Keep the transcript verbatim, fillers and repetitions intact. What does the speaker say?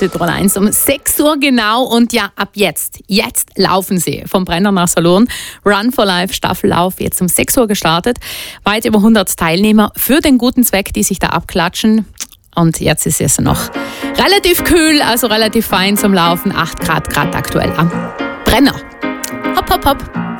Südtirol eins um sechs Uhr genau. Und ja, ab jetzt, jetzt laufen sie vom Brenner nach Saloon. Run for Life Staffellauf, jetzt um sechs Uhr gestartet. Weit über hundert Teilnehmer für den guten Zweck, die sich da abklatschen. Und jetzt ist es noch relativ kühl, also relativ fein zum Laufen. acht Grad Grad aktuell am Brenner. Hopp, hopp, hopp.